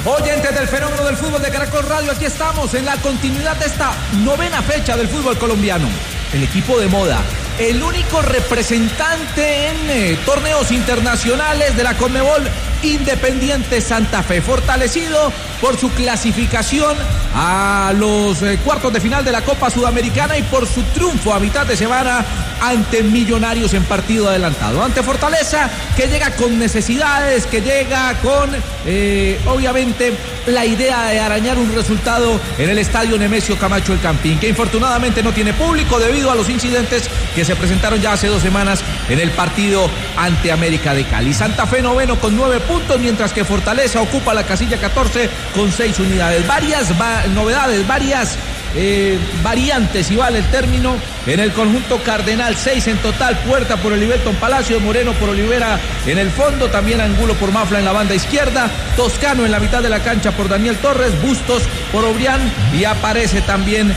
Oyentes del fenómeno del fútbol de Caracol Radio, aquí estamos en la continuidad de esta 9ª fecha del fútbol colombiano. El equipo de moda, el único representante en torneos internacionales de la Conmebol, Independiente Santa Fe, fortalecido por su clasificación a los cuartos de final de la Copa Sudamericana y por su triunfo a mitad de semana ante Millonarios en partido adelantado. Ante Fortaleza, que llega con necesidades, que llega con, obviamente, la idea de arañar un resultado en el estadio Nemesio Camacho El Campín, que infortunadamente no tiene público debido a los incidentes que se presentaron ya hace 2 semanas en el partido ante América de Cali. Santa Fe noveno con 9 puntos, mientras que Fortaleza ocupa la casilla 14 con 6 unidades. Varias novedades, varias variantes, si vale el término, en el conjunto cardenal. 6 en total: Puerta por Olivelton Palacio, Moreno por Olivera en el fondo, también Angulo por Mafla en la banda izquierda, Toscano en la mitad de la cancha por Daniel Torres, Bustos por Obrián, y aparece también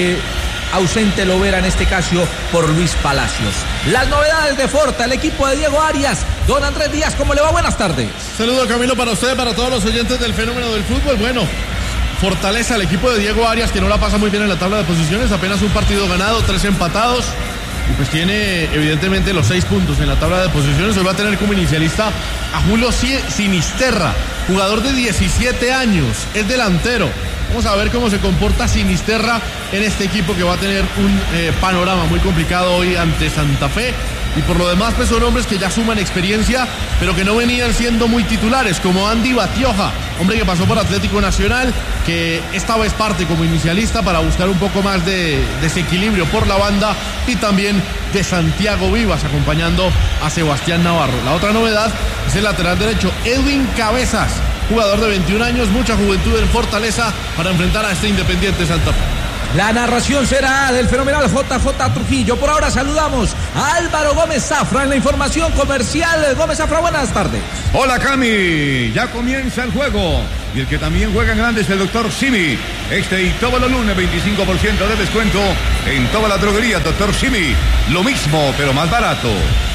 ausente Lovera, en este caso por Luis Palacios. Las novedades de Forta, el equipo de Diego Arias. Don Andrés Díaz, ¿cómo le va? Buenas tardes. Saludo, Camilo, para usted, para todos los oyentes del fenómeno del fútbol. Bueno, Fortaleza, el equipo de Diego Arias, que no la pasa muy bien en la tabla de posiciones, apenas un partido ganado, 3 empatados, y pues tiene evidentemente los 6 puntos en la tabla de posiciones. Hoy va a tener como inicialista a Julio Sinisterra, jugador de 17 años, es delantero. Vamos a ver cómo se comporta Sinisterra en este equipo, que va a tener un panorama muy complicado hoy ante Santa Fe. Y por lo demás, pues son hombres que ya suman experiencia, pero que no venían siendo muy titulares, como Andy Batioja, hombre que pasó por Atlético Nacional, que esta vez parte como inicialista para buscar un poco más de desequilibrio por la banda, y también de Santiago Vivas, acompañando a Sebastián Navarro. La otra novedad es el lateral derecho, Edwin Cabezas, jugador de 21 años, mucha juventud en Fortaleza para enfrentar a este Independiente Santa Fe. La narración será del fenomenal JJ Trujillo. Por ahora saludamos a Álvaro Gómez Zafra en la información comercial. Gómez Zafra, buenas tardes. Hola, Cami, ya comienza el juego. Y el que también juega en grande es el doctor Simi. Este y todos los lunes 25% de descuento en toda la droguería Doctor Simi. Lo mismo, pero más barato.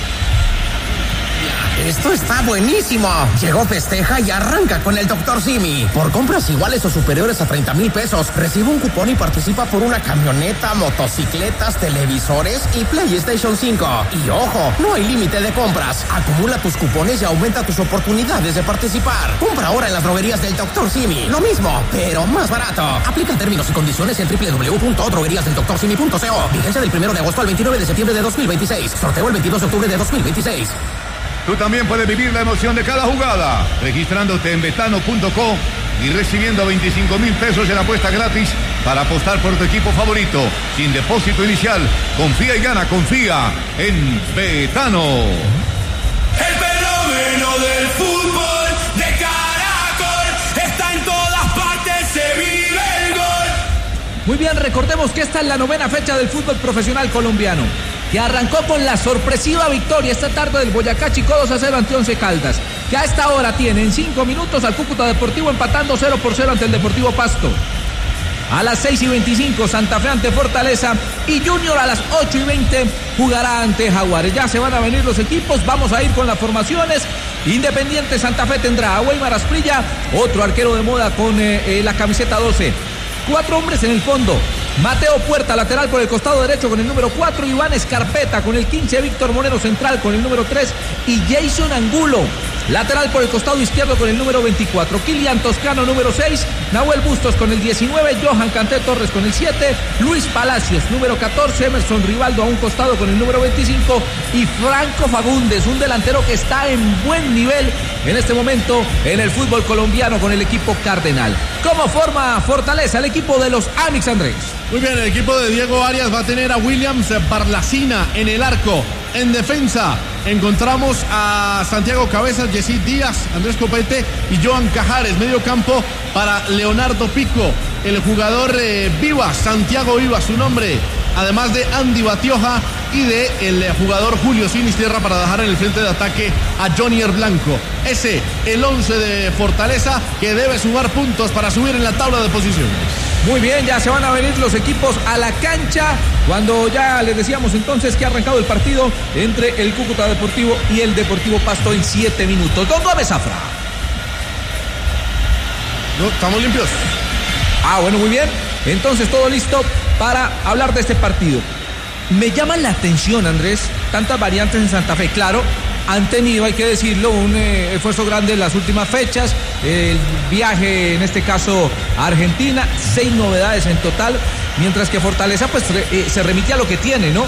Esto está buenísimo. Llegó Festeja y arranca con el Dr. Simi. Por compras iguales o superiores a 30,000 pesos, recibe un cupón y participa por una camioneta, motocicletas, televisores y PlayStation 5. Y ojo, no hay límite de compras. Acumula tus cupones y aumenta tus oportunidades de participar. Compra ahora en las droguerías del Dr. Simi. Lo mismo, pero más barato. Aplican términos y condiciones en www.drogueriasdeldoctorsimi.co. Vigencia del 1 de agosto al 29 de septiembre de 2026. Sorteo el 22 de octubre de 2026. Tú también puedes vivir la emoción de cada jugada, registrándote en betano.co y recibiendo 25,000 pesos en apuesta gratis para apostar por tu equipo favorito, sin depósito inicial. Confía y gana, confía en Betano. El fenómeno del fútbol de Caracol está en todas partes, se vive el gol. Muy bien, recordemos que esta es la 9ª fecha del fútbol profesional colombiano, que arrancó con la sorpresiva victoria esta tarde del Boyacá Chico 2-0 ante Once Caldas, que a esta hora tiene en 5 minutos al Cúcuta Deportivo empatando 0-0 ante el Deportivo Pasto. A las 6:25 Santa Fe ante Fortaleza, y Junior a las 8:20 jugará ante Jaguares. Ya se van a venir los equipos, vamos a ir con las formaciones. Independiente Santa Fe tendrá a Weimar Asprilla, otro arquero de moda con la camiseta 12. 4 hombres en el fondo: Mateo Puerta, lateral por el costado derecho con el número 4, Iván Escarpeta con el 15, Víctor Moreno central con el número 3 y Jason Angulo, lateral por el costado izquierdo con el número 24, Kilian Toscano número 6, Nahuel Bustos con el 19, Johan Canté Torres con el 7, Luis Palacios número 14, Emerson Rivaldo a un costado con el número 25 y Franco Fagundes, un delantero que está en buen nivel en este momento en el fútbol colombiano con el equipo cardenal. ¿Cómo forma Fortaleza el equipo de los Amix, Andrés? Muy bien, el equipo de Diego Arias va a tener a Williams Barlacina en el arco. En defensa encontramos a Santiago Cabezas, Yesid Díaz, Andrés Copete y Johan Cajares. Medio campo para Leonardo Pico, el jugador Vivas, Santiago Vivas, su nombre, además de Andy Batioja y de el jugador Julio Sinisterra, para dejar en el frente de ataque a Jonier Blanco. Ese, el 11 de Fortaleza, que debe sumar puntos para subir en la tabla de posiciones. Muy bien, ya se van a venir los equipos a la cancha, cuando ya les decíamos entonces que ha arrancado el partido entre el Cúcuta Deportivo y el Deportivo Pasto en 7 minutos. Don Gómez Zafra. No, estamos limpios. Bueno, muy bien. Entonces todo listo para hablar de este partido. Me llama la atención, Andrés, tantas variantes en Santa Fe. Claro, han tenido, hay que decirlo, un esfuerzo grande en las últimas fechas. El viaje, en este caso, a Argentina, 6 novedades en total. Mientras que Fortaleza, pues, se remite a lo que tiene, ¿no?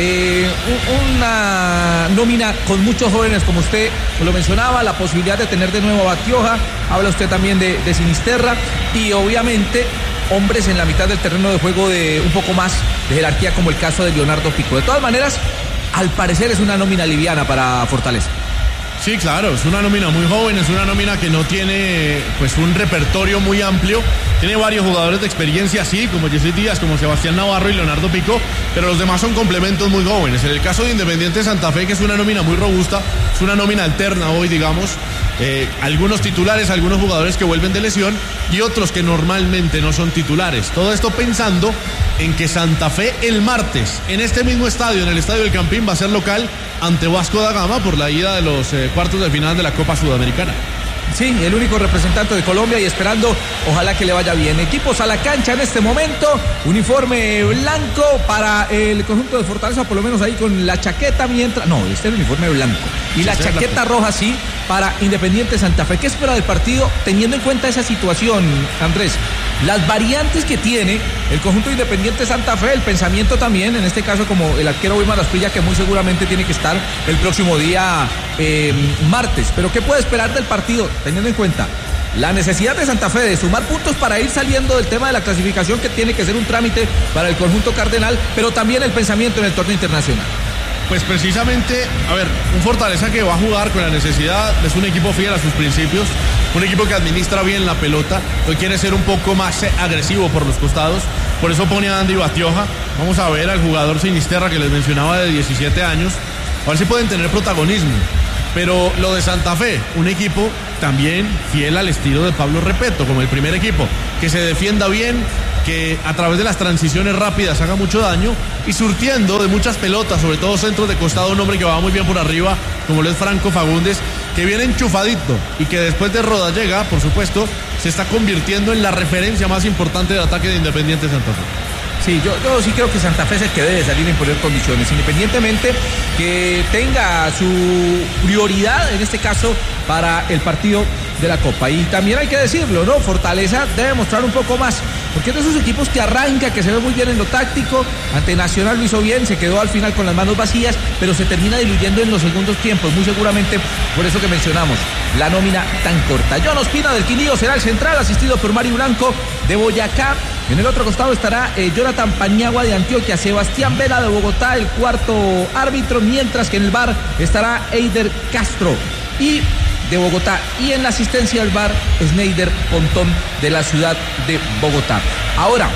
Una nómina con muchos jóvenes, como usted lo mencionaba, la posibilidad de tener de nuevo a Batioja, habla usted también de Sinisterra, y obviamente hombres en la mitad del terreno de juego de un poco más de jerarquía, como el caso de Leonardo Pico. De todas maneras, al parecer es una nómina liviana para Fortaleza. Sí, claro, es una nómina muy joven, es una nómina que no tiene pues un repertorio muy amplio. Tiene varios jugadores de experiencia, sí, como Jessy Díaz, como Sebastián Navarro y Leonardo Pico, pero los demás son complementos muy jóvenes. En el caso de Independiente Santa Fe, que es una nómina muy robusta, es una nómina alterna hoy, digamos, algunos titulares, algunos jugadores que vuelven de lesión y otros que normalmente no son titulares. Todo esto pensando en que Santa Fe el martes, en este mismo estadio, en el Estadio del Campín, va a ser local ante Vasco da Gama por la ida de los cuartos de final de la Copa Sudamericana. Sí, el único representante de Colombia y esperando, ojalá que le vaya bien. Equipos a la cancha en este momento, uniforme blanco para el conjunto de Fortaleza, por lo menos ahí con la chaqueta, mientras... No, este es el uniforme blanco. Y la chaqueta roja, sí, para Independiente Santa Fe. ¿Qué espera del partido teniendo en cuenta esa situación, Andrés? Las variantes que tiene el conjunto Independiente Santa Fe, el pensamiento también, en este caso como el arquero Wilmar Asprilla, que muy seguramente tiene que estar el próximo día martes. Pero ¿qué puede esperar del partido teniendo en cuenta la necesidad de Santa Fe de sumar puntos para ir saliendo del tema de la clasificación, que tiene que ser un trámite para el conjunto cardenal, pero también el pensamiento en el torneo internacional? Pues precisamente, a ver, un Fortaleza que va a jugar con la necesidad, es un equipo fiel a sus principios, un equipo que administra bien la pelota, hoy quiere ser un poco más agresivo por los costados, por eso pone a Andy Batioja. Vamos a ver al jugador Sinisterra que les mencionaba de 17 años, a ver si pueden tener protagonismo. Pero lo de Santa Fe, un equipo también fiel al estilo de Pablo Repeto, como el primer equipo, que se defienda bien, que a través de las transiciones rápidas haga mucho daño y surtiendo de muchas pelotas, sobre todo centros de costado, un hombre que va muy bien por arriba, como lo es Franco Fagundes, que viene enchufadito y que después de Rodallega, por supuesto, se está convirtiendo en la referencia más importante de ataque de Independiente Santa Fe. Sí, yo sí creo que Santa Fe es el que debe salir a imponer condiciones, independientemente que tenga su prioridad, en este caso, para el partido de la Copa. Y también hay que decirlo, ¿no? Fortaleza debe mostrar un poco más, porque es de esos equipos que arranca, que se ve muy bien en lo táctico. Ante Nacional lo hizo bien, se quedó al final con las manos vacías, pero se termina diluyendo en los segundos tiempos, muy seguramente por eso que mencionamos la nómina tan corta. John Ospina del Quindío será el central, asistido por Mario Blanco de Boyacá. En el otro costado estará Jonathan Paniagua de Antioquia, Sebastián Vela de Bogotá, el cuarto árbitro, mientras que en el VAR estará Eider Castro y de Bogotá, y en la asistencia al VAR Sneider Pontón de la ciudad de Bogotá. Ahora,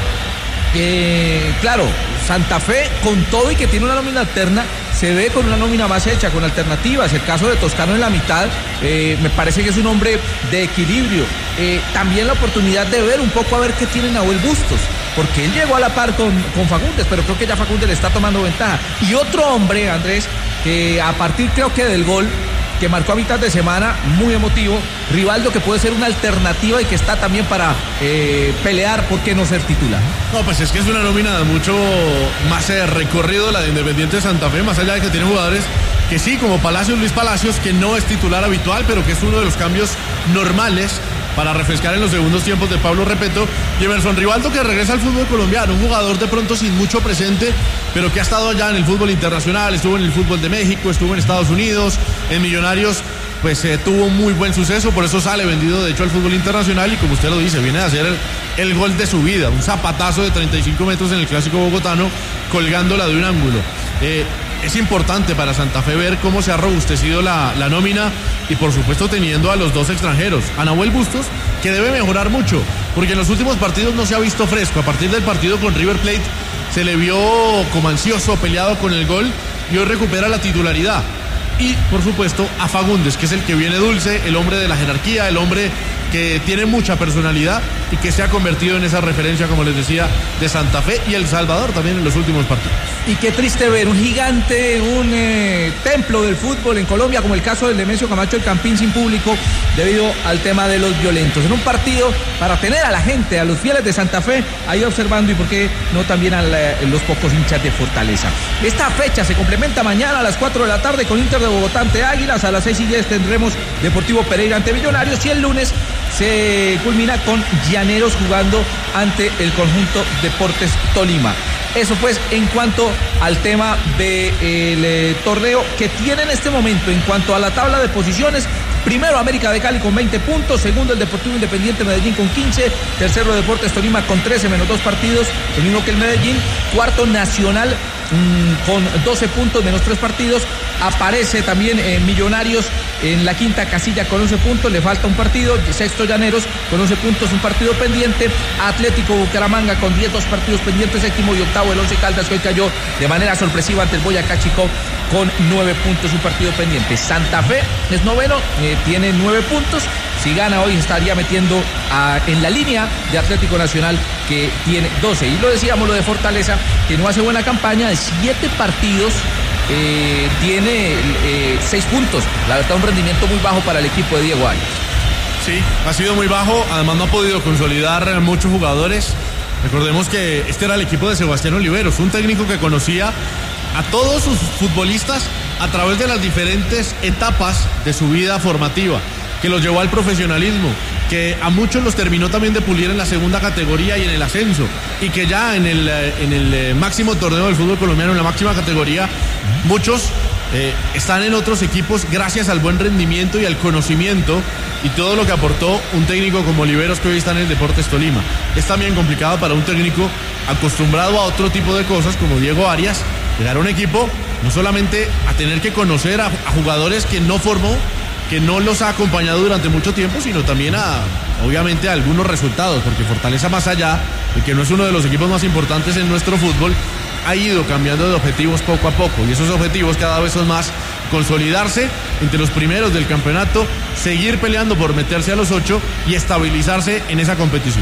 claro, Santa Fe, con todo y que tiene una nómina alterna, se ve con una nómina más hecha, con alternativas. El caso de Toscano en la mitad, me parece que es un hombre de equilibrio. También la oportunidad de ver un poco a ver qué tiene Nahuel Bustos, porque él llegó a la par con Fagundes, pero creo que ya Fagundes le está tomando ventaja. Y otro hombre, Andrés, que a partir creo que del gol que marcó a mitad de semana, muy emotivo, Rivaldo, que puede ser una alternativa y que está también para pelear, ¿por qué no ser titular? No, pues es que es una nómina de mucho más recorrido la de Independiente Santa Fe, más allá de que tiene jugadores que sí, como Luis Palacios, que no es titular habitual, pero que es uno de los cambios normales para refrescar en los segundos tiempos de Pablo Repeto. Y Emerson Rivaldo, que regresa al fútbol colombiano, un jugador de pronto sin mucho presente, pero que ha estado allá en el fútbol internacional, estuvo en el fútbol de México, estuvo en Estados Unidos, en Millonarios, pues tuvo muy buen suceso, por eso sale vendido de hecho al fútbol internacional y como usted lo dice, viene a hacer el gol de su vida, un zapatazo de 35 metros en el clásico bogotano, colgándola de un ángulo. Es importante para Santa Fe ver cómo se ha robustecido la nómina y por supuesto teniendo a los dos extranjeros, a Nahuel Bustos, que debe mejorar mucho, porque en los últimos partidos no se ha visto fresco. A partir del partido con River Plate se le vio como ansioso, peleado con el gol, y hoy recupera la titularidad. Y por supuesto a Fagundes, que es el que viene dulce, el hombre de la jerarquía, el hombre que tiene mucha personalidad y que se ha convertido en esa referencia, como les decía, de Santa Fe y El Salvador también en los últimos partidos. Y qué triste ver un gigante, un templo del fútbol en Colombia, como el caso del Nemesio Camacho El Campín, sin público debido al tema de los violentos. En un partido para tener a la gente, a los fieles de Santa Fe ahí observando, y por qué no también a los pocos hinchas de Fortaleza. Esta fecha se complementa mañana a las 4 de la tarde con Inter de Bogotá ante Águilas. A las 6:10 tendremos Deportivo Pereira ante Millonarios, y el lunes se culmina con Llaneros jugando ante el conjunto Deportes Tolima. Eso pues en cuanto al tema del torneo que tiene en este momento. En cuanto a la tabla de posiciones, primero América de Cali con 20 puntos, segundo el Deportivo Independiente Medellín con 15, tercero Deportes Tolima con 13 menos 2 partidos, lo mismo que el Medellín, cuarto Nacional con 12 puntos menos 3 partidos, aparece también Millonarios en la quinta casilla con 11 puntos, le falta un partido, sexto Llaneros con 11 puntos, un partido pendiente, Atlético Bucaramanga con 10, 2 partidos pendientes, séptimo y octavo el Once Caldas, que hoy cayó de manera sorpresiva ante el Boyacá Chicó con 9 puntos, un partido pendiente. Santa Fe es noveno, tiene 9 puntos, si gana hoy estaría metiendo en la línea de Atlético Nacional, que tiene 12, y lo decíamos, lo de Fortaleza, que no hace buena campaña, de 7 partidos tiene 6 puntos, la verdad un rendimiento muy bajo para el equipo de Diego Arias. Sí, ha sido muy bajo, además no ha podido consolidar muchos jugadores. Recordemos que este era el equipo de Sebastián Oliveros, un técnico que conocía a todos sus futbolistas a través de las diferentes etapas de su vida formativa, que los llevó al profesionalismo, que a muchos los terminó también de pulir en la segunda categoría y en el ascenso, y que ya en el máximo torneo del fútbol colombiano, en la máxima categoría, muchos están en otros equipos gracias al buen rendimiento y al conocimiento y todo lo que aportó un técnico como Oliveros, que hoy está en el Deportes Tolima. Es también complicado para un técnico acostumbrado a otro tipo de cosas como Diego Arias llegar a un equipo no solamente a tener que conocer a jugadores que no formó, que no los ha acompañado durante mucho tiempo, sino también obviamente a algunos resultados, porque Fortaleza, más allá de que no es uno de los equipos más importantes en nuestro fútbol, ha ido cambiando de objetivos poco a poco, y esos objetivos cada vez son más consolidarse entre los primeros del campeonato, seguir peleando por meterse a los 8 y estabilizarse en esa competición.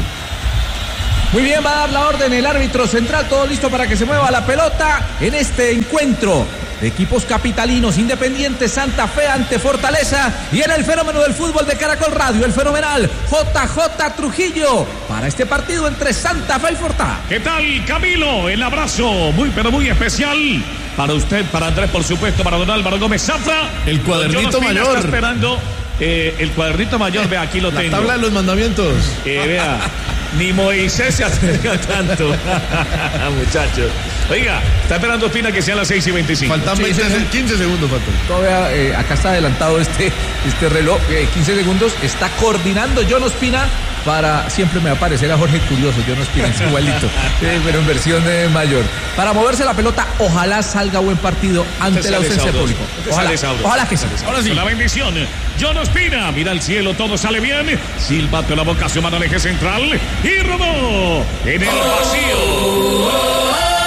Muy bien, va a dar la orden el árbitro central, todo listo para que se mueva la pelota en este encuentro de equipos capitalinos, Independiente Santa Fe ante Fortaleza, y en el fenómeno del fútbol de Caracol Radio, el fenomenal JJ Trujillo, para este partido entre Santa Fe y Fortaleza. ¿Qué tal, Camilo? El abrazo muy pero muy especial para usted, para Andrés, por supuesto, para don Álvaro Gómez Zafra. El cuadernito mayor. Está esperando el cuadernito mayor, vea, aquí lo tengo. La tabla de los mandamientos. Vea, ni Moisés se acerca tanto. Muchachos. Oiga, está esperando Ospina que sean las 6:25. Faltan 15 segundos. Todavía acá está adelantado este reloj, 15 segundos. Está coordinando John Ospina para, siempre me va a parecer a Jorge Curioso, John Ospina es igualito, pero en versión mayor. Para moverse la pelota, ojalá salga buen partido ante la ausencia de público. Ojalá que sí. Ahora sí. La bendición. John Ospina, mira al cielo, todo sale bien. Silbato en la boca, su mano al eje central y rodó en el vacío.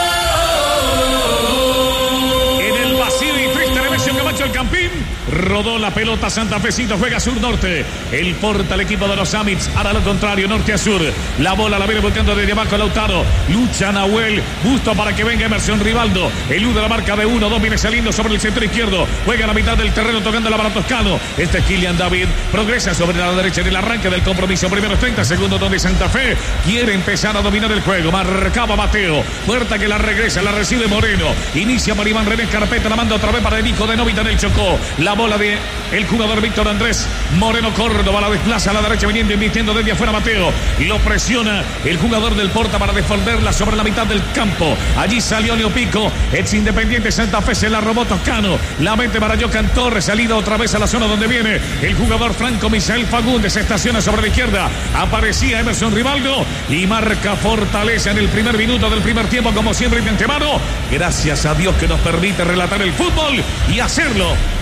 El Campín rodó la pelota, Santafecito juega sur-norte, el porta el equipo de los Amits, hará lo contrario, norte a sur, la bola la viene volcando desde abajo Lautaro, lucha Nahuel, justo para que venga Emerson Rivaldo, elude la marca de 1-2, viene saliendo sobre el centro izquierdo, juega a la mitad del terreno tocando la bala Toscano, este es Kylian David, progresa sobre la derecha en el arranque del compromiso, primeros 30 segundos donde Santa Fe quiere empezar a dominar el juego, marcaba Mateo, puerta que la regresa, la recibe Moreno, inicia Maribán René Carpeta, la manda otra vez para el hijo de Novita del Chocó, la bola de el jugador Víctor Andrés Moreno Córdoba, la desplaza a la derecha viniendo, invirtiendo desde afuera Mateo, y lo presiona el jugador del Porta para defenderla sobre la mitad del campo, allí salió Leo Pico, ex Independiente Santa Fe, se la robó Toscano, la mete para Jocan Torres, salida otra vez a la zona donde viene el jugador Franco Misael Fagundes, se estaciona sobre la izquierda, aparecía Emerson Rivaldo y marca Fortaleza en el primer minuto del primer tiempo, como siempre de antemano, gracias a Dios que nos permite relatar el fútbol y hacerlo en esta la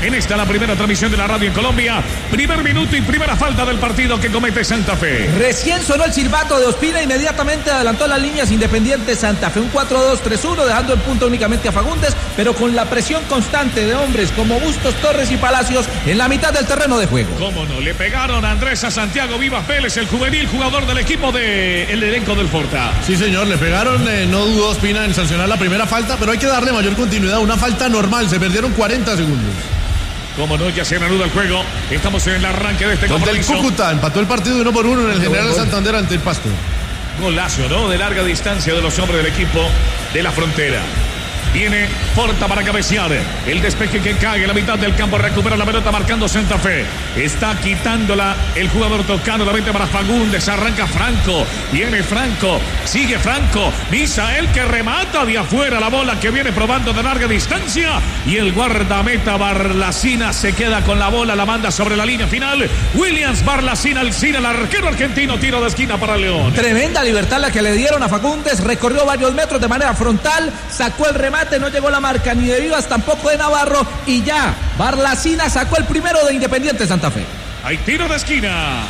primera transmisión de la radio en Colombia. Primer minuto y primera falta del partido que comete Santa Fe. Recién sonó el silbato de Ospina, inmediatamente adelantó las líneas Independiente Santa Fe. Un 4-2-3-1, dejando en punto únicamente a Fagundes, pero con la presión constante de hombres como Bustos, Torres y Palacios en la mitad del terreno de juego. Cómo no, le pegaron a Andrés a Santiago Vivas Vélez, el juvenil jugador del equipo del elenco del Forta. Sí, señor, le pegaron, no dudó Ospina en sancionar la primera falta, pero hay que darle mayor continuidad, una falta normal, se perdieron 40 segundos. Como no, ya se reanuda el juego. Estamos en el arranque de este compromiso. El Cúcuta empató el partido 1-1 en el General Santander ante el Pasto. Golazo, ¿no? De larga distancia de los hombres del equipo de la Frontera. Viene Forta para cabecear. El despeje que cae en la mitad del campo. Recupera la pelota marcando Santa Fe. Está quitándola el jugador tocando la mente para Fagundes. Arranca Franco. Viene Franco. Sigue Franco. Misael que remata de afuera la bola que viene probando de larga distancia. Y el guardameta Barlacina se queda con la bola. La manda sobre la línea final. Williams Barlacina al cine. El arquero argentino. Tiro de esquina para León. Tremenda libertad la que le dieron a Fagundes. Recorrió varios metros de manera frontal. Sacó el remate. No llegó la marca ni de Vivas, tampoco de Navarro, y ya Barlacina sacó el primero de Independiente Santa Fe. Hay tiro de esquina.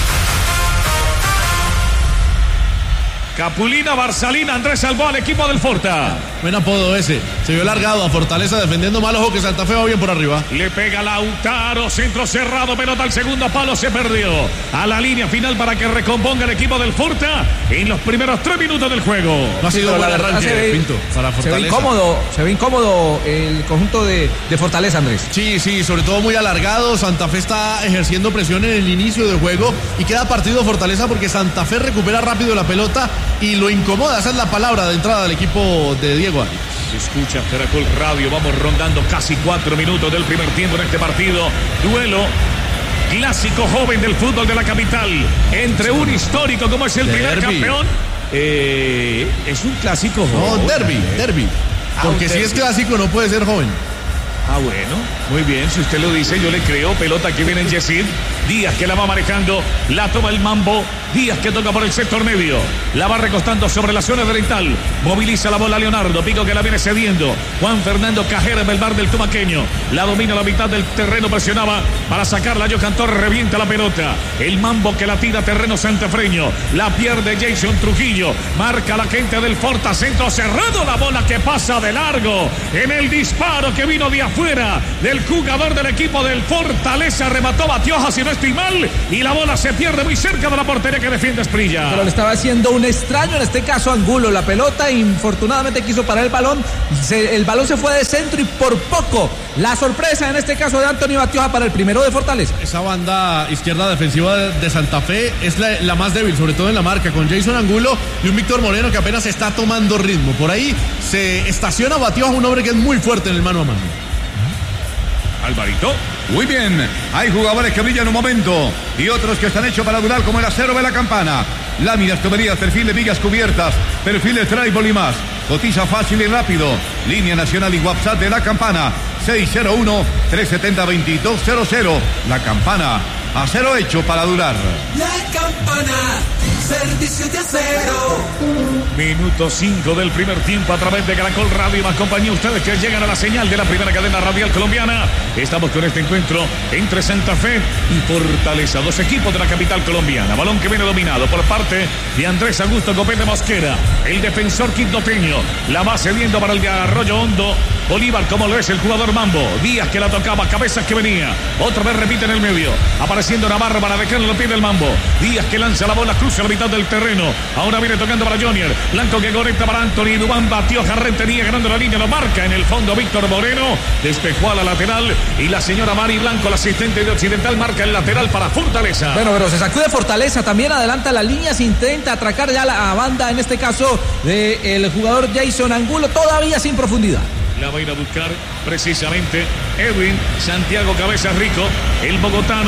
Capulina, Barsalina, Andrés salvó al equipo del Forta. Buen apodo ese. Se vio largado a Fortaleza defendiendo mal. Ojo que Santa Fe va bien por arriba. Le pega Lautaro, centro cerrado, pelota al segundo palo, se perdió. A la línea final para que recomponga el equipo del Forta en los primeros 3 minutos del juego. No ha sido buen arranque, Pinto, para Fortaleza. Se ve incómodo el conjunto de Fortaleza, Andrés. Sí, sobre todo muy alargado. Santa Fe está ejerciendo presión en el inicio del juego y queda partido Fortaleza porque Santa Fe recupera rápido la pelota y lo incomoda. Esa es la palabra de entrada del equipo de Diego Arias. Se escucha Caracol Radio, vamos rondando casi 4 minutos del primer tiempo en este partido. Duelo clásico joven del fútbol de la capital entre un histórico como es el primer campeón. Es un clásico joven. No, derbi. Porque si es clásico no puede ser joven. Ah, bueno, muy bien, si usted lo dice, yo le creo. Pelota que viene en Yesid. Díaz que la va manejando, la toma el Mambo. Díaz que toca por el sector medio, la va recostando sobre la zona oriental. Moviliza la bola Leonardo, Pico que la viene cediendo. Juan Fernando Cajera en el bar del Tumaqueño. La domina a la mitad del terreno, presionaba para sacarla. Johan Torres revienta la pelota. El Mambo que la tira terreno santafreño. La pierde Jason Trujillo. Marca la gente del Forta, centro cerrado. La bola que pasa de largo en el disparo que vino de afuera del jugador del equipo del Fortaleza. Remató Batioja, si no estoy mal, y la bola se pierde muy cerca de la portería que defiende Esprilla. Pero le estaba haciendo un extraño, en este caso Angulo. La pelota infortunadamente quiso parar el balón. El balón se fue de centro y por poco la sorpresa en este caso de Anthony Batioja para el primero de Fortaleza. Esa banda izquierda defensiva de Santa Fe es la más débil, sobre todo en la marca, con Jason Angulo y un Víctor Moreno que apenas está tomando ritmo. Por ahí se estaciona Batioja, un hombre que es muy fuerte en el mano a mano. Alvarito. Muy bien, hay jugadores que brillan un momento y otros que están hechos para durar, como el acero de la Campana. Láminas, tuberías, perfil de vigas cubiertas, perfiles tribal y más. Cotiza fácil y rápido. Línea nacional y WhatsApp de la Campana 601-370-2200. La Campana, acero hecho para durar. La Campana, servicio de acero. Minuto 5 del primer tiempo a través de Caracol Radio y más compañía. Ustedes que llegan a la señal de la primera cadena radial colombiana. Estamos con este encuentro entre Santa Fe y Fortaleza, dos equipos de la capital colombiana. Balón que viene dominado por parte de Andrés Augusto Copete Mosquera, el defensor quindoteño. La va cediendo para el de Arroyo Hondo. Bolívar, como lo es el jugador Mambo. Díaz que la tocaba, Cabezas que venía. Otra vez repite en el medio. Apareciendo Navarro para dejarle los pies del Mambo. Díaz que lanza la bola, cruza la mitad del terreno. Ahora viene tocando para Junior. Blanco que conecta para Anthony. Dubán batió, Rentería ganando la línea. Lo marca en el fondo Víctor Moreno. Despejó a la lateral. Y la señora Mari Blanco, la asistente de Occidental, marca el lateral para Fortaleza. Bueno, pero se sacude Fortaleza. También adelanta las líneas. Intenta atracar ya la banda, en este caso, del jugador Jason Angulo. Todavía sin profundidad. La va a ir a buscar precisamente Edwin Santiago Cabezas Rico, el bogotano.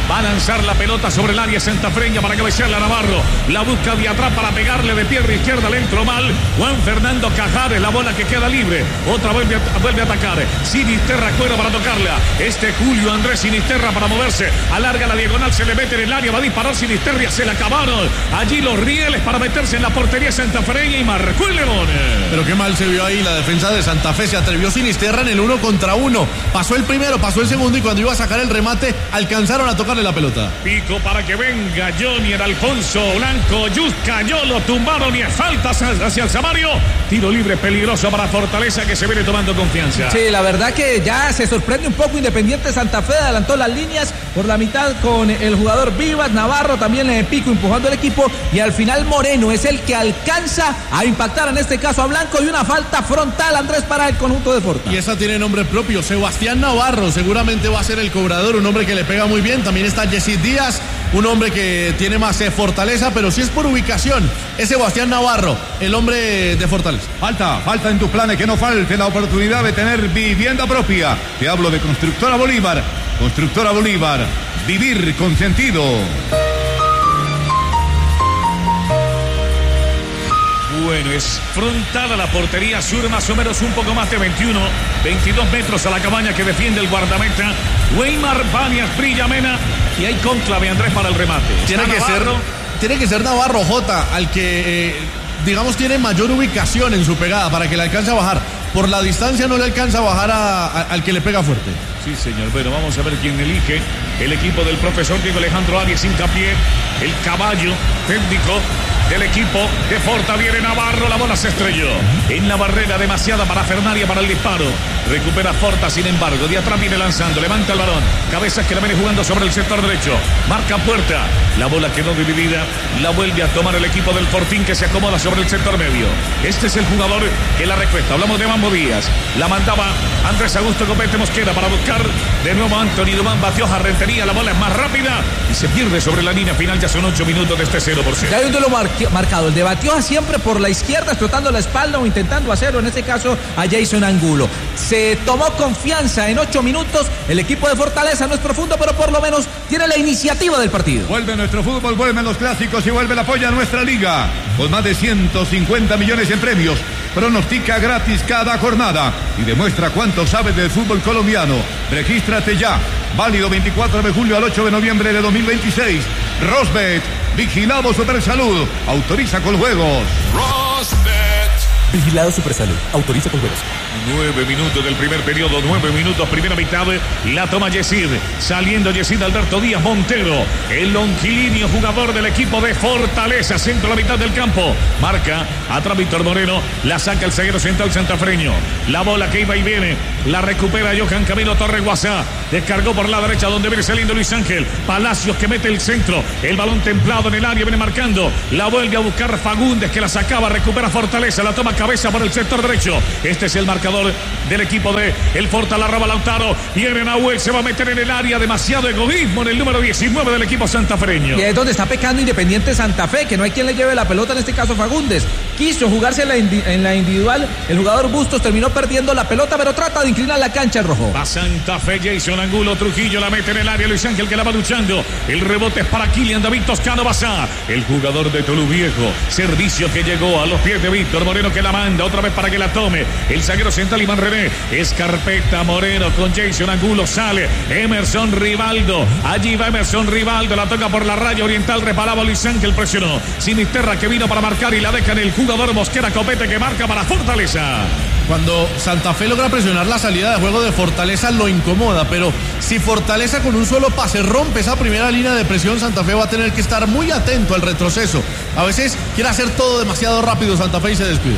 Va a lanzar la pelota sobre el área santafreña para cabecearla a Navarro. La busca de atrás para pegarle de pierna izquierda. Le entró mal. Juan Fernando Cajares, la bola que queda libre. Otra vuelve a atacar. Sinisterra cuero para tocarla. Julio Andrés Sinisterra para moverse. Alarga la diagonal, se le mete en el área. Va a disparar Sinisterra. Se le acabaron allí los rieles para meterse en la portería santafreña y marcó el León. Pero qué mal se vio ahí la defensa de Santa Fe. Se atrevió Sinisterra en el 1 contra 1. Pasó el primero, pasó el segundo y cuando iba a sacar el remate alcanzaron a tocarle la pelota. Pico para que venga Johnny, el Alfonso Blanco. Just cayó, lo tumbaron y faltas hacia el Samario. Tiro libre peligroso para Fortaleza que se viene tomando confianza. Sí, la verdad que ya se sorprende un poco Independiente Santa Fe. Adelantó las líneas por la mitad con el jugador Vivas. Navarro también en Pico empujando el equipo. Y al final Moreno es el que alcanza a impactar en este caso a Blanco. Y una falta frontal, Andrés, para el conjunto de Forta. Y esa tiene nombre propio, Sebastián Navarro. Seguramente va a ser el cobrador, un hombre que le pega muy bien. También está Yesid Díaz, un hombre que tiene más fortaleza, pero si es por ubicación, es Sebastián Navarro, el hombre de Fortaleza. Falta en tus planes que no falte la oportunidad de tener vivienda propia. Te hablo de Constructora Bolívar. Constructora Bolívar, vivir con sentido. Bueno, es frontal a la portería sur, más o menos un poco más de 22 metros a la cabaña que defiende el guardameta Weimar Banias Brillamena. Y hay cónclave, Andrés, para el remate. Tiene que ser Navarro Jota, al que, digamos, tiene mayor ubicación en su pegada para que le alcance a bajar. Por la distancia no le alcanza a bajar al que le pega fuerte. Sí, señor. Bueno, vamos a ver quién elige el equipo del profesor Diego Alejandro Arias Hincapié, el caballo técnico del equipo de Forta. Viene Navarro, la bola se estrelló en la barrera, demasiada para Fernaria para el disparo. Recupera Forta, sin embargo, de atrás viene lanzando, levanta el balón, Cabezas que la viene jugando sobre el sector derecho, marca Puerta, la bola quedó dividida, la vuelve a tomar el equipo del Fortín que se acomoda sobre el sector medio. Este es el jugador que la recuesta. Hablamos de Mambo Díaz, la mandaba Andrés Augusto Copete Mosquera para buscar de nuevo a Anthony Duván, batió a Rentería, la bola es más rápida y se pierde sobre la línea final. Ya son 8 minutos de este 0%. Ya hay un duelo marcado, el de Batioja siempre por la izquierda, explotando la espalda o intentando hacerlo, en este caso a Jason Angulo. Se tomó confianza en 8 minutos, el equipo de Fortaleza no es profundo, pero por lo menos tiene la iniciativa del partido. Vuelve nuestro fútbol, vuelven los clásicos y vuelve el apoyo a nuestra liga, con más de 150 millones en premios. Pronostica gratis cada jornada y demuestra cuánto sabes del fútbol colombiano. Regístrate ya. Válido 24 de julio al 8 de noviembre de 2026. Rosbet, vigilado Supersalud, autoriza con juegos. Rosbet. Vigilado Supersalud, autoriza con juegos. 9 minutos del primer periodo, 9 minutos, primera mitad. La toma Yesid, saliendo Yesid Alberto Díaz Montero, el longilíneo jugador del equipo de Fortaleza, centro a la mitad del campo. Marca atrás Víctor Moreno, la saca el zaguero central santafreño. La bola que iba y viene, la recupera Johan Camilo Torreguazá. Descargó por la derecha donde viene saliendo Luis Ángel. Palacios que mete el centro, el balón templado en el área, viene marcando. La vuelve a buscar Fagundes que la sacaba, recupera Fortaleza, la toma Cabeza por el sector derecho. Este es el marcador del equipo de el Forta, la roba Lautaro. Viene Nahuel, se va a meter en el área. Demasiado egoísmo en el número 19 del equipo santafreño. Y es donde está pecando Independiente Santa Fe, que no hay quien le lleve la pelota, en este caso Fagundes. Quiso jugarse en la individual. El jugador Bustos terminó perdiendo la pelota, pero trata de inclinar la cancha el rojo. Va Santa Fe, Jason Angulo, Trujillo la mete en el área. Luis Ángel que la va luchando. El rebote es para Kylian David Toscano Bazá, el jugador de Tolú Viejo. Servicio que llegó a los pies de Víctor Moreno que la manda otra vez para que la tome. El zaguero central Iván René. Escarpeta Moreno con Jason Angulo. Sale Emerson Rivaldo. Allí va Emerson Rivaldo. La toca por la raya oriental. Reparaba Luis Ángel. Presionó Sinisterra que vino para marcar y la deja en el jugador Mosquera Copete que marca para Fortaleza. Cuando Santa Fe logra presionar la salida de juego de Fortaleza lo incomoda, pero si Fortaleza con un solo pase rompe esa primera línea de presión, Santa Fe va a tener que estar muy atento al retroceso. A veces quiere hacer todo demasiado rápido Santa Fe y se descuida.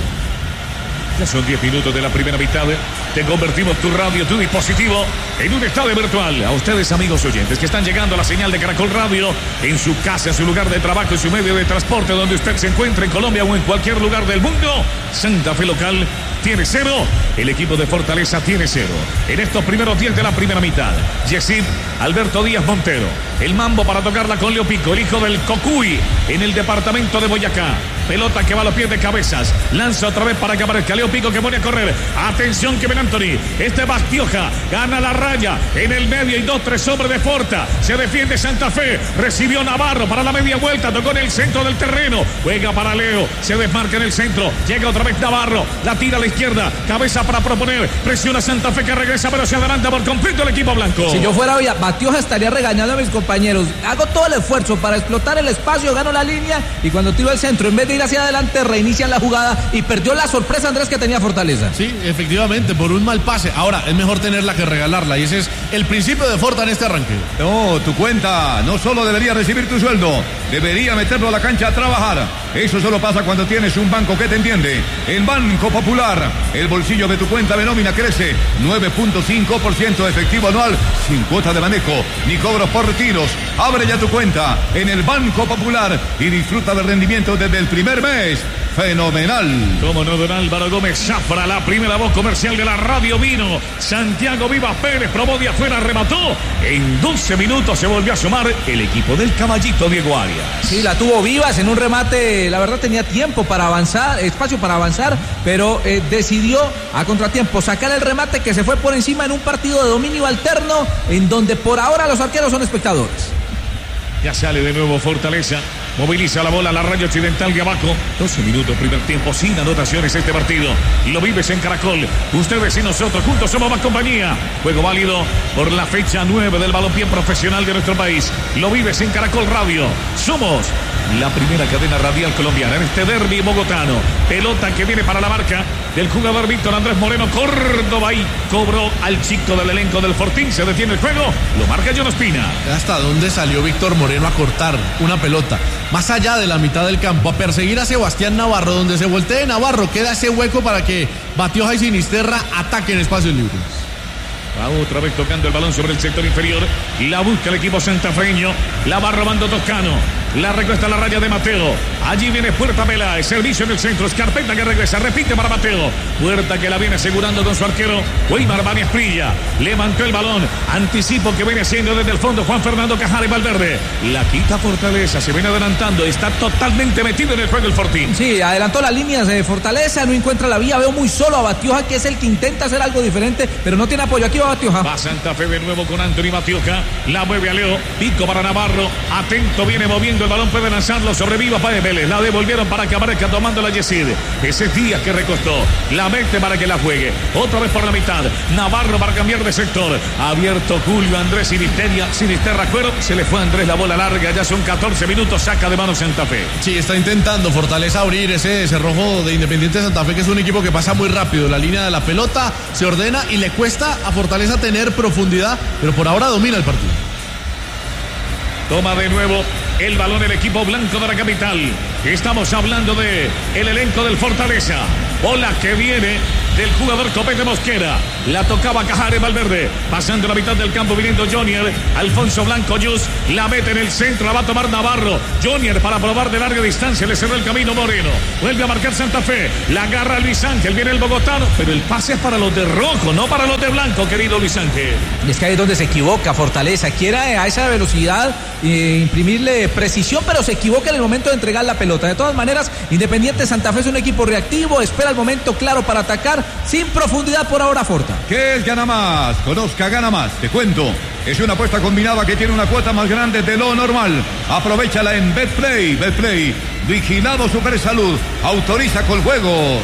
Ya son 10 minutos de la primera mitad. Te convertimos tu radio, tu dispositivo en un estadio virtual. A ustedes, amigos oyentes, que están llegando a la señal de Caracol Radio en su casa, en su lugar de trabajo, en su medio de transporte, donde usted se encuentre en Colombia o en cualquier lugar del mundo. Santa Fe local tiene 0. El equipo de Fortaleza tiene 0. En estos primeros 10 de la primera mitad, Yesid Alberto Díaz Montero. El Mambo para tocarla con Leo Pico, el hijo del Cocuy, en el departamento de Boyacá. Pelota que va a los pies de Cabezas. Lanza otra vez para que aparezca Leo Pico, que pone a correr. Atención que ven Anthony. Este Bastioja gana la raya. En el medio y 2-3 hombres de Forta. Se defiende Santa Fe. Recibió Navarro para la media vuelta. Tocó en el centro del terreno. Juega para Leo. Se desmarca en el centro. Llega otra vez Navarro. La tira a la izquierda. Cabeza para proponer. Presiona Santa Fe, que regresa, pero se adelanta por completo el equipo blanco. Si yo fuera Bastioja estaría regañando a mis compañeros. Hago todo el esfuerzo para explotar el espacio, gano la línea y cuando tiro el centro, en vez de ir hacia adelante, reinician la jugada y perdió la sorpresa, Andrés, que tenía Fortaleza. Sí, efectivamente, por un mal pase. Ahora, es mejor tenerla que regalarla y ese es el principio de Forta en este arranque. No, tu cuenta no solo debería recibir tu sueldo, debería meterlo a la cancha a trabajar. Eso solo pasa cuando tienes un banco que te entiende. En Banco Popular, el bolsillo de tu cuenta de nómina crece 9.5% efectivo anual, sin cuota de manejo ni cobros por retiros. Abre ya tu cuenta en el Banco Popular y disfruta del rendimiento desde el primer mes. Fenomenal. Como no, don Álvaro Gómez Zafra, la primera voz comercial de la radio vino. Santiago Vivas Pérez probó de afuera, remató. En 12 minutos se volvió a sumar el equipo del caballito Diego Arias. Sí, la tuvo Vivas en un remate. La verdad tenía tiempo para avanzar, espacio para avanzar, pero decidió a contratiempo sacar el remate que se fue por encima en un partido de dominio alterno, en donde por ahora los arqueros son espectadores. Ya sale de nuevo Fortaleza. Moviliza la bola a la raya occidental de abajo. 12 minutos, primer tiempo, sin anotaciones este partido. Lo vives en Caracol. Ustedes y nosotros juntos somos más compañía. Juego válido por la fecha 9 del balompié profesional de nuestro país. Lo vives en Caracol Radio. Somos la primera cadena radial colombiana en este derbi bogotano. Pelota que viene para la marca del jugador Víctor Andrés Moreno Córdoba y cobró al chico del elenco del Fortín. Se detiene el juego. Lo marca John Ospina. ¿Hasta dónde salió Víctor Moreno a cortar una pelota? Más allá de la mitad del campo, a perseguir a Sebastián Navarro. Donde se voltee Navarro, queda ese hueco para que Bastioja y Sinisterra ataquen espacios libres. Va otra vez tocando el balón sobre el sector inferior. La busca el equipo santafeño. La va robando Toscano. La recuesta a la raya de Mateo. Allí viene Puerta Peláez. Servicio en el centro. Escarpeta que regresa. Repite para Mateo. Puerta que la viene asegurando con su arquero Weimar Bani Esprilla. Levantó el balón. Anticipo que viene haciendo desde el fondo Juan Fernando Cajares Valverde. La quita Fortaleza. Se viene adelantando. Está totalmente metido en el juego el Fortín. Sí, adelantó las líneas de Fortaleza. No encuentra la vía. Veo muy solo a Bastioja, que es el que intenta hacer algo diferente, pero no tiene apoyo. Aquí va Bastioja. Va Santa Fe de nuevo con Anthony Bastioja. La mueve a Leo. Pico para Navarro. Atento, viene moviendo el balón. Puede lanzarlo sobre Viva Páez Vélez. La devolvieron para que aparezca tomando la Yesid. Ese día que recostó. La mete para que la juegue. Otra vez por la mitad. Navarro para cambiar de sector. Abierto Julio Andrés Sinisterra Cuero. Se le fue a Andrés la bola larga. Ya son 14 minutos. Saca de mano Santa Fe. Sí, está intentando Fortaleza abrir ese cerrojo de Independiente de Santa Fe, que es un equipo que pasa muy rápido. La línea de la pelota se ordena y le cuesta a Fortaleza tener profundidad, pero por ahora domina el partido. Toma de nuevo el balón el equipo blanco de la capital. Estamos hablando de el elenco del Fortaleza. Bola que viene del jugador Copete Mosquera. La tocaba Cajares Valverde. Pasando la mitad del campo viniendo Jonier. Alfonso Blanco Yus. La mete en el centro. La va a tomar Navarro. Jonier para probar de larga distancia. Le cerró el camino Moreno. Vuelve a marcar Santa Fe. La agarra Luis Ángel. Viene el bogotano. Pero el pase es para los de rojo, no para los de blanco, querido Luis Ángel. Y es que ahí es donde se equivoca Fortaleza. Quiere a esa velocidad imprimirle precisión, pero se equivoca en el momento de entregar la pelota. De todas maneras, Independiente Santa Fe es un equipo reactivo. Espera el momento claro para atacar. Sin profundidad por ahora Forta. ¿Qué es Gana Más? Conozca Gana Más. Te cuento. Es una apuesta combinada que tiene una cuota más grande de lo normal. Aprovechala en Betplay. Betplay. Vigilado Supersalud. Autoriza con juegos.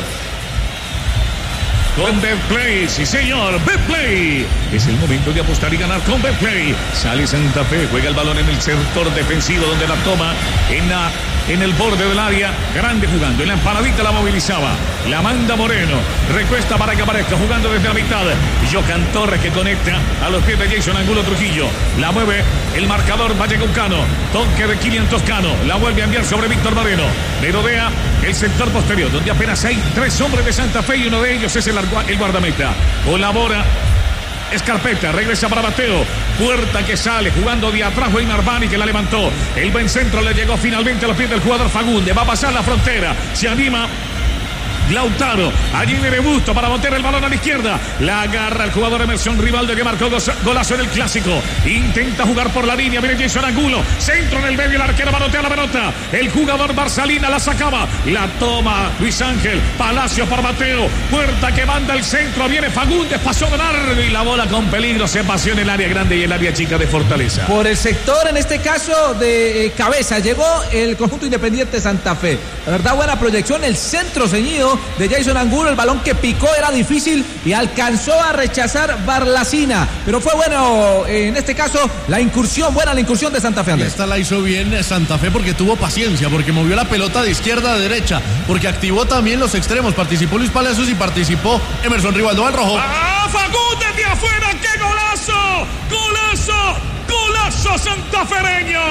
Con Betplay, sí señor, Betplay. Es el momento de apostar y ganar con Betplay. Sale Santa Fe, juega el balón en el sector defensivo donde la toma en el borde del área. Grande jugando, en la empanadita la movilizaba. La manda Moreno, recuesta para que aparezca jugando desde la mitad. Johan Torres que conecta a los pies de Jason Angulo Trujillo. La mueve el marcador Vallecaucano. Toque de Kilian Toscano. La vuelve a enviar sobre Víctor Moreno. Le rodea el sector posterior donde apenas hay 3 hombres de Santa Fe y uno de ellos es el guardameta. Colabora Escarpeta, regresa para Mateo. Puerta que sale, jugando de atrás Weimar Bani que la levantó. El buen centro le llegó finalmente a los pies del jugador Fagunde. Va a pasar la frontera. Se anima Lautaro, allí viene Busto para botar el balón a la izquierda. La agarra el jugador Emerson Rivaldo, que marcó golazo en el clásico. Intenta jugar por la línea, viene Jason Angulo. Centro en el medio, el arquero manotea la pelota. El jugador Barcelina la sacaba. La toma Luis Ángel. Palacios por Mateo. Puerta que manda el centro. Viene Fagundes, pasó de largo y la bola con peligro se paseó en el área grande y el área chica de Fortaleza. Por el sector, en este caso, de cabeza, llegó el conjunto Independiente Santa Fe. La verdad, buena proyección. El centro ceñido de Jason Angulo. El balón que picó era difícil y alcanzó a rechazar Barlacina. Pero fue bueno, en este caso, la incursión, buena la incursión de Santa Fe. Y esta la hizo bien Santa Fe porque tuvo paciencia, porque movió la pelota de izquierda a derecha, porque activó también los extremos. Participó Luis Palacios y participó Emerson Rivaldo al rojo. ¡Ah, Fagundes de afuera! ¡Qué golazo! ¡Golazo! ¡Golazo santafereño!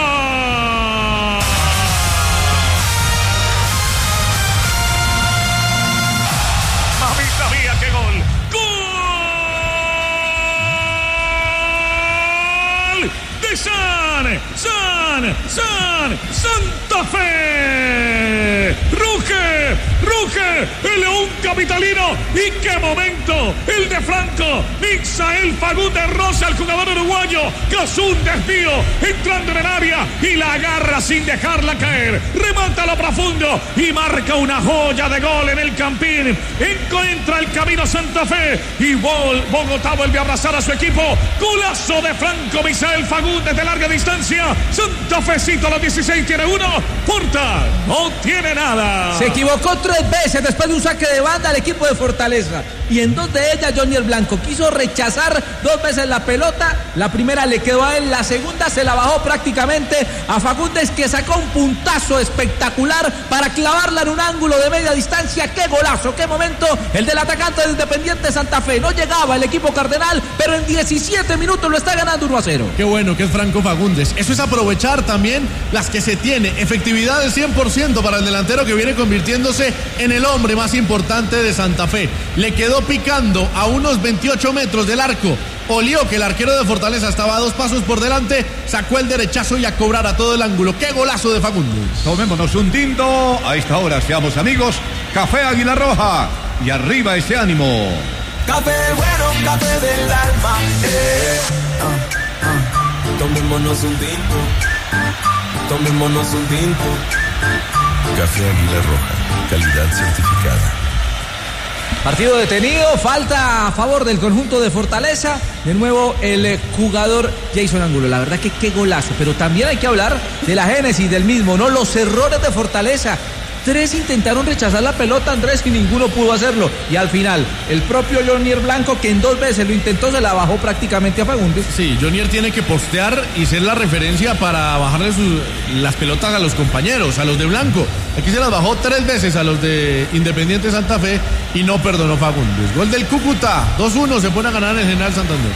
¡Mamita mía, qué gol! ¡Gol! De Santa Fe. Ruge el león capitalino. Y qué momento el de Franco. Misael Fagundes roza al jugador uruguayo, causó un desvío entrando en el área y la agarra sin dejarla caer. Remata a lo profundo y marca una joya de gol en el Campín. Encuentra el camino Santa Fe y Bogotá vuelve a abrazar a su equipo. Golazo de Franco Misael Fagundes de larga distancia. Santa Fecito a los 16 tiene uno. Porta no tiene nada. Se equivocó 3 veces después de un saque de banda al equipo de Fortaleza. Y en 2 de ellas Johnny el Blanco quiso rechazar 2 veces la pelota. La primera le quedó a él, la segunda se la bajó prácticamente a Fagundes, que sacó un puntazo espectacular para clavarla en un ángulo de media distancia. ¡Qué golazo! ¡Qué momento! El del atacante del Independiente Santa Fe. No llegaba el equipo cardenal, pero en 17 minutos lo está ganando 1-0. Qué bueno que es Franco Fagundes. Eso es aprovechar también las que se tiene. Efectividad del 100% para el delantero, que viene convirtiéndose en el hombre más importante de Santa Fe. Le quedó picando a unos 28 metros del arco. Olió que el arquero de Fortaleza estaba a 2 pasos por delante, sacó el derechazo y a cobrar a todo el ángulo. ¡Qué golazo de Fagundes! Tomémonos un tinto. A esta hora seamos amigos. Café Águila Roja. Y arriba ese ánimo. Café bueno, café del alma. Tomémonos un tinto. Tomémonos un tinto. Café Águila Roja, calidad certificada. Partido detenido, falta a favor del conjunto de Fortaleza. De nuevo el jugador Jason Angulo. La verdad que qué golazo, pero también hay que hablar de la génesis del mismo, ¿no? Los errores de Fortaleza. 3 intentaron rechazar la pelota, Andrés, y ninguno pudo hacerlo. Y al final, el propio Jonier Blanco, que en 2 veces lo intentó, se la bajó prácticamente a Fagundes. Sí, Jonier tiene que postear y ser la referencia para bajarle las pelotas a los compañeros, a los de Blanco. Aquí se las bajó 3 veces a los de Independiente Santa Fe y no perdonó Fagundes. Gol del Cúcuta, 2-1, se pone a ganar el General Santander.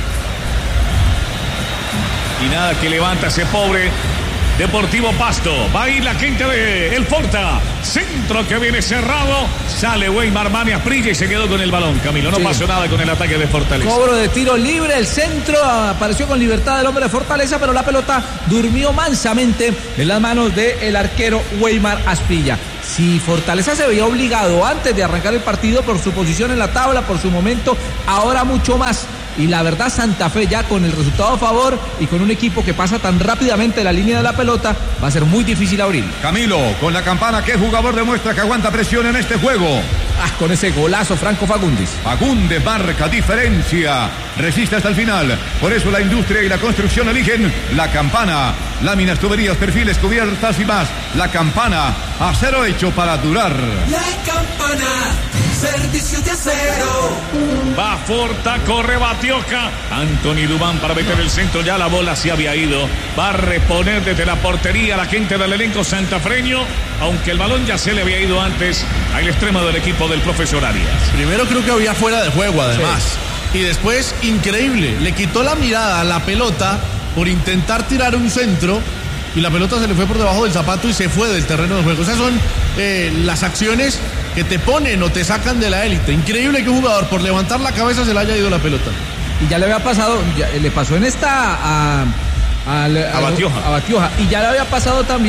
Y nada, que levanta ese pobre Deportivo Pasto. Va a ir la gente de El Porta. Centro que viene cerrado. Sale Weimar Mania Prilla y se quedó con el balón. Camilo, no pasó nada con el ataque de Fortaleza. Cobro de tiro libre. El centro apareció con libertad del hombre de Fortaleza, pero la pelota durmió mansamente en las manos del arquero Weimar Asprilla. Si Fortaleza se veía obligado antes de arrancar el partido por su posición en la tabla, por su momento, ahora mucho más. Y la verdad, Santa Fe ya con el resultado a favor y con un equipo que pasa tan rápidamente la línea de la pelota, va a ser muy difícil abrir. Camilo, con la campana, ¿qué jugador demuestra que aguanta presión en este juego? Con ese golazo, Franco Fagundes. Fagundes marca diferencia, resiste hasta el final. Por eso la industria y la construcción eligen la campana. Láminas, tuberías, perfiles, cubiertas y más. La campana, acero hecho para durar. La campana, servicio de acero. Va Forta, corre Batioca. Anthony Dubán para meter el centro. Ya la bola se había ido. Va a reponer desde la portería la gente del elenco santafreño, aunque el balón ya se le había ido antes al extremo del equipo del profesor Arias. Primero creo que había fuera de juego, además. Sí. Y después, increíble, le quitó la mirada a la pelota por intentar tirar un centro y la pelota se le fue por debajo del zapato y se fue del terreno de juego. Esas son las acciones que te ponen o te sacan de la élite. Increíble que un jugador por levantar la cabeza se le haya ido la pelota. Y ya le había pasado, le pasó en esta a Batioja. Y ya le había pasado también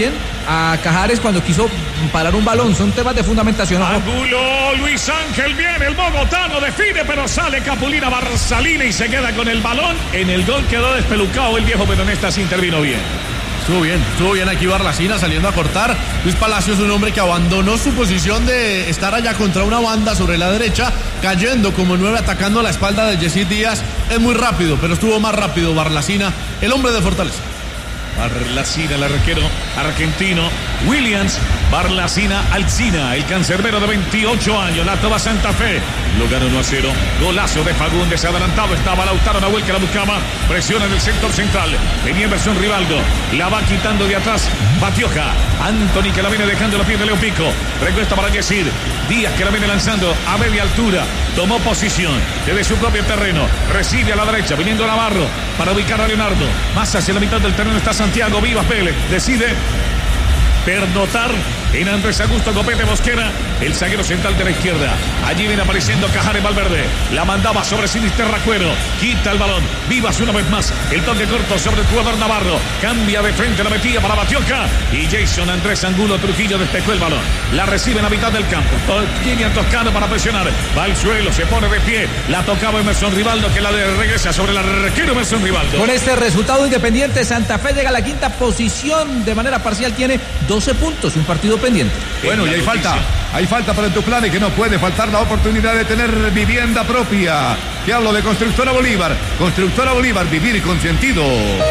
a Cajares cuando quiso parar un balón. Son temas de fundamentación. Angulo, Luis Ángel viene, el bogotano define, pero sale Capulina Barsalina y se queda con el balón. En el gol quedó despelucado el viejo, pero en esta sí intervino bien. Estuvo bien aquí Barlacina saliendo a cortar. Luis Palacios, un hombre que abandonó su posición de estar allá contra una banda sobre la derecha, cayendo como 9, atacando a la espalda de Yesid Díaz. Es muy rápido, pero estuvo más rápido Barlacina, el hombre de Fortaleza. Barlacina, el arquero argentino. Williams, Barlacina, Alcina, el cancerbero de 28 años. La toma Santa Fe. Lo ganó 1-0. Golazo de Fagundes. Adelantado estaba Lautaro Nahuel que la buscaba. Presiona en el sector central. Venía Emerson Rivaldo. La va quitando de atrás Batioja. Anthony que la viene dejando en los pies de Leo Pico. Recuesta para Yesid. Díaz que la viene lanzando a media altura. Tomó posición desde su propio terreno. Recibe a la derecha. Viniendo Navarro para ubicar a Leonardo. Más hacia la mitad del terreno está Santiago Vivas Pérez. Decide pernotar en Andrés Augusto Copete Mosquera, el zaguero central de la izquierda. Allí viene apareciendo Cajares Valverde. La mandaba sobre Sinisterra Cuero. Quita el balón. Vivas una vez más. El toque corto sobre el jugador Navarro. Cambia de frente, la metía para Batioja. Y Jason Andrés Angulo Trujillo despejó el balón. La recibe en la mitad del campo. Kilian Toscano para presionar. Va al suelo, se pone de pie. La tocaba Emerson Rivaldo que la regresa sobre el arquero Emerson Rivaldo. Con este resultado Independiente Santa Fe llega a la quinta posición. De manera parcial tiene 12 puntos. Un partido pendiente. Bueno, y hay falta para el Tuplane, que no puede faltar la oportunidad de tener vivienda propia. Te hablo de Constructora Bolívar. Constructora Bolívar, vivir con sentido.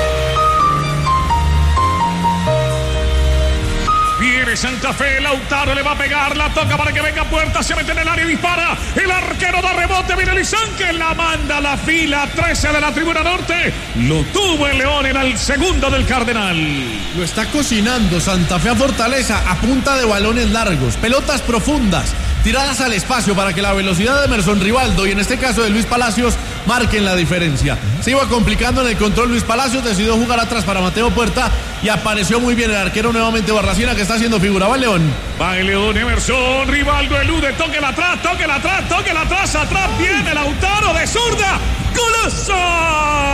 Viene Santa Fe, Lautaro le va a pegar, la toca para que venga Puerta, se mete en el área y dispara. El arquero da rebote, viene Luis Ángel, la manda a la fila 13 de la tribuna norte. Lo tuvo el León, era el segundo del Cardenal. Lo está cocinando Santa Fe a Fortaleza a punta de balones largos, pelotas profundas, tiradas al espacio para que la velocidad de Emerson Rivaldo y en este caso de Luis Palacios marquen la diferencia. Se iba complicando en el control Luis Palacios, decidió jugar atrás para Mateo Puerta y apareció muy bien el arquero nuevamente Barracina que está haciendo figura. Va el León. Va el León, Emerson Rivaldo elude, tóquela atrás, atrás viene Lautaro de zurda. ¡Golazo!